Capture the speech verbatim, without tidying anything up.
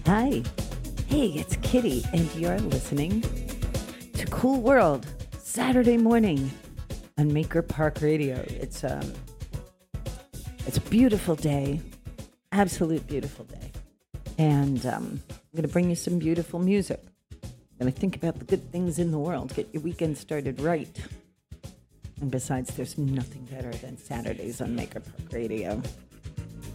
Hi. Hey, it's Kitty, and you're listening to Cool World Saturday morning on Maker Park Radio. It's um, it's a beautiful day, absolute beautiful day, and um, I'm going to bring you some beautiful music. I'm going to think about the good things in the world, get your weekend started right. And besides, there's nothing better than Saturdays on Maker Park Radio.